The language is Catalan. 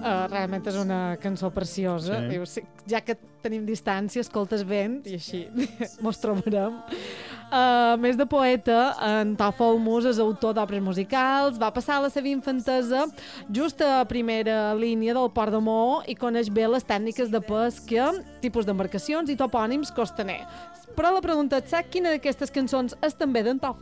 realment és una cançó preciosa. Sí. Diu, sí, ja que tenim distància, escoltes vent i així mos trobarem. A més de poeta, en Tòfol Mus és autor d'obres musicals, va passar la seva infantesa just a primera línia del Port de Maó i coneix bé les tècniques de pesca, tipus d'embarcacions i topònims costaners. Però la pregunta és, sap quina d'aquestes cançons és també d'en Tòfol